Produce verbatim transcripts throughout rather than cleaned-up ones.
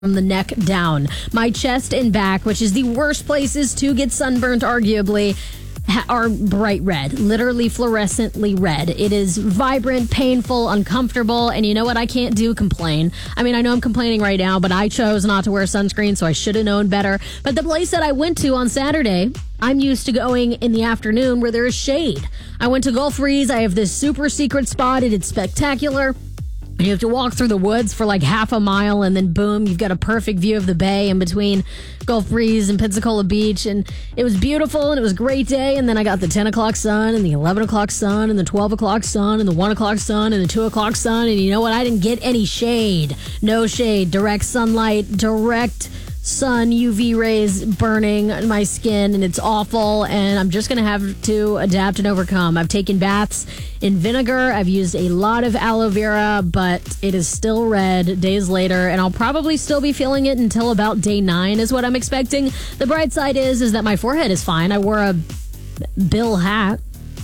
from the neck down. My chest and back, which is the worst places to get sunburnt, arguably, ha- are bright red, literally fluorescently red. It is vibrant, painful, uncomfortable, and you know what I can't do? Complain. I mean, I know I'm complaining right now, but I chose not to wear sunscreen, so I should have known better. But the place that I went to on Saturday, I'm used to going in the afternoon where there is shade. I went to Gulf Breeze. I have this super secret spot. It is spectacular. You have to walk through the woods for like half a mile, and then boom, you've got a perfect view of the bay in between Gulf Breeze and Pensacola Beach. And it was beautiful, and it was a great day. And then I got the ten o'clock sun, and the eleven o'clock sun, and the twelve o'clock sun, and the one o'clock sun, and the two o'clock sun. And you know what? I didn't get any shade. No shade. Direct sunlight, direct sun, U V rays burning my skin, and it's awful, and I'm just gonna have to adapt and overcome. I've taken baths in vinegar. I've used a lot of aloe vera, but it is still red days later, and I'll probably still be feeling it until about day nine is what I'm expecting. The bright side is is that my forehead is fine. I wore a Bill hat,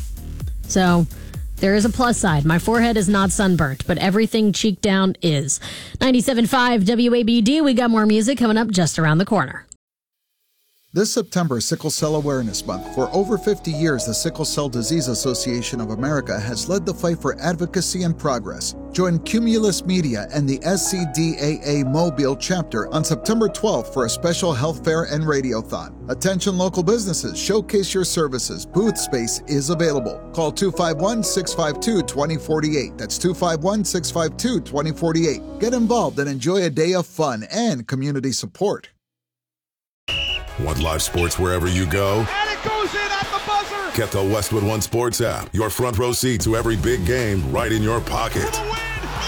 so there is a plus side. My forehead is not sunburnt, but everything cheek down is. ninety-seven point five W A B D. We got more music coming up just around the corner. This September is Sickle Cell Awareness Month. For over fifty years, the Sickle Cell Disease Association of America has led the fight for advocacy and progress. Join Cumulus Media and the S C D A A Mobile chapter on September twelfth for a special health fair and radiothon. Attention local businesses, showcase your services. Booth space is available. Call two five one, six five two, two zero four eight. That's two five one, six five two, two zero four eight. Get involved and enjoy a day of fun and community support. Want live sports wherever you go? And it goes in at the buzzer! Get the Westwood One Sports app. Your front row seat to every big game right in your pocket. For the win!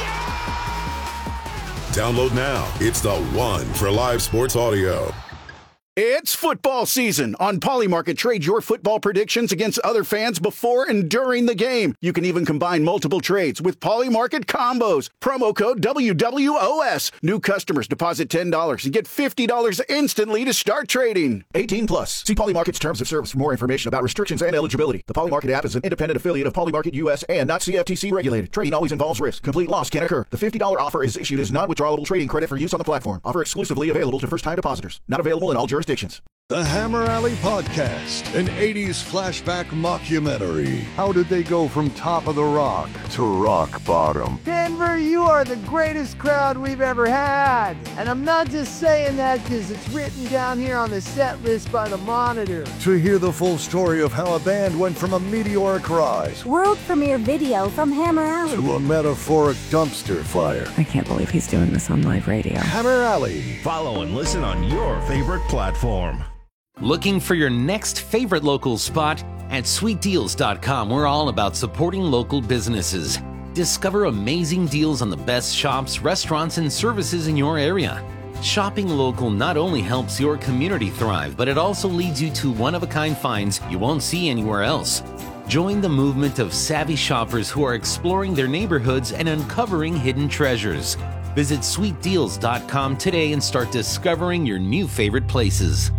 Yeah! Download now. It's the one for live sports audio. It's football season. On Polymarket, trade your football predictions against other fans before and during the game. You can even combine multiple trades with Polymarket combos. Promo code W W O S. New customers deposit ten dollars and get fifty dollars instantly to start trading. eighteen plus. See Polymarket's terms of service for more information about restrictions and eligibility. The Polymarket app is an independent affiliate of Polymarket U S and not C F T C regulated. Trading always involves risk. Complete loss can occur. The fifty dollars offer is issued as non-withdrawable trading credit for use on the platform. Offer exclusively available to first-time depositors. Not available in all jurisdictions. The Hammer Alley Podcast, an eighties flashback mockumentary. How did they go from top of the rock to rock bottom? Denver, you are the greatest crowd we've ever had. And I'm not just saying that because it's written down here on the set list by the Monitor. To hear the full story of how a band went from a meteoric rise, world premiere video from Hammer Alley, to a metaphoric dumpster fire. I can't believe he's doing this on live radio. Hammer Alley. Follow and listen on your favorite platform. Looking for your next favorite local spot? At sweet deals dot com, we're all about supporting local businesses. Discover amazing deals on the best shops, restaurants, and services in your area. Shopping local not only helps your community thrive, but it also leads you to one-of-a-kind finds you won't see anywhere else. Join the movement of savvy shoppers who are exploring their neighborhoods and uncovering hidden treasures. Visit sweet deals dot com today and start discovering your new favorite places.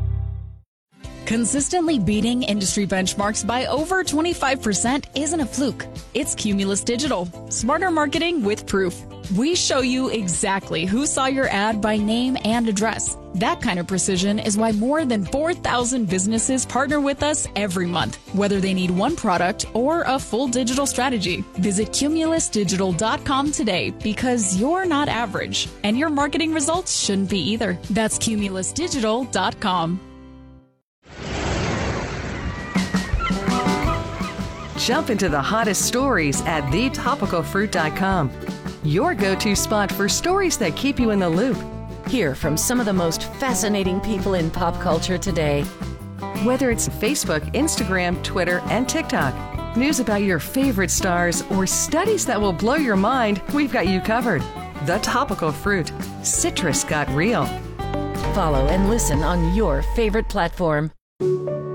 Consistently beating industry benchmarks by over twenty-five percent isn't a fluke. It's Cumulus Digital. Smarter marketing with proof. We show you exactly who saw your ad by name and address. That kind of precision is why more than four thousand businesses partner with us every month, whether they need one product or a full digital strategy. Visit cumulus digital dot com today because you're not average, and your marketing results shouldn't be either. That's cumulus digital dot com. Jump into the hottest stories at the topical fruit dot com. Your go-to spot for stories that keep you in the loop. Hear from some of the most fascinating people in pop culture today. Whether it's Facebook, Instagram, Twitter, and TikTok, news about your favorite stars, or studies that will blow your mind, we've got you covered. The Topical Fruit. Citrus got real. Follow and listen on your favorite platform.